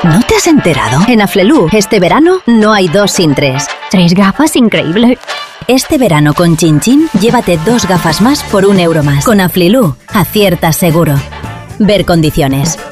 ¿No te has enterado? En Aflelu, este verano no hay 2 sin 3. 3 gafas, increíble. Este verano con Chin Chin, llévate 2 gafas más por €1 más. Con Aflelu, aciertas seguro. Ver condiciones.